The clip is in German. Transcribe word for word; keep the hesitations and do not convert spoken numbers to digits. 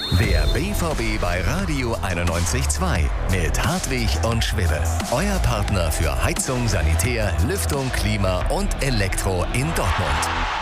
Der B V B bei Radio einundneunzig Komma zwei mit Hartwig und Schwibbe. Euer Partner für Heizung, Sanitär, Lüftung, Klima und Elektro in Dortmund.